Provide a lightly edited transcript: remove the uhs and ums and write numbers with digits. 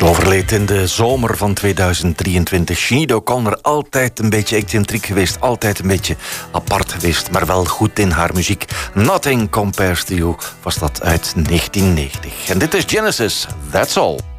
Overleed in de zomer van 2023. Sinéad O'Connor, altijd een beetje excentriek geweest, altijd een beetje apart geweest, maar wel goed in haar muziek. Nothing Compares to You was dat uit 1990. En dit is Genesis, That's All.